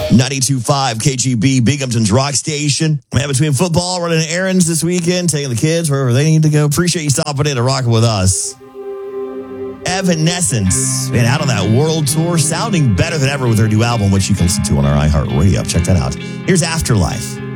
92.5 KGB, Binghamton's rock station. Man, between football, running errands this weekend, taking the kids wherever they need to go. Appreciate you stopping in and rocking with us. Evanescence, man, out on that world tour, sounding better than ever with their new album, which you can listen to on our iHeartRadio. Check that out. Here's Afterlife.